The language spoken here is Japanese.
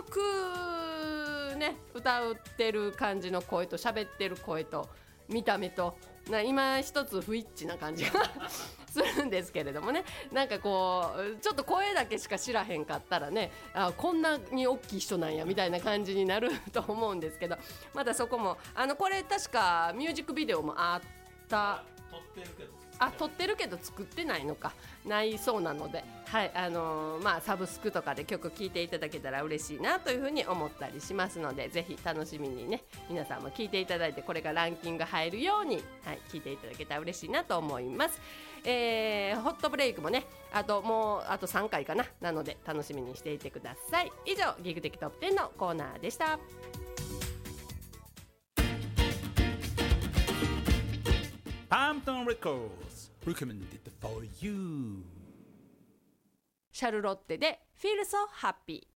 くね歌ってる感じの声と喋ってる声と見た目と今一つ不一致な感じがするんですけれどもね、なんかこうちょっと声だけしか知らへんかったらね、こんなに大きい人なんやみたいな感じになると思うんですけど、まだそこもこれ確かミュージックビデオもあった撮ってるけど作ってないのかないそうなので、はい、サブスクとかで曲聴いていただけたら嬉しいなというふうに思ったりしますので、ぜひ楽しみにね皆さんも聴いていただいて、これがランキング入るように、はい、聴いていただけたら嬉しいなと思います。ホットブレイクもねあと3回かなので楽しみにしていてください。以上ギグ的トップ10のコーナーでした。 Palmton Records recommended for you。 シャルロッテで Feel So Happy。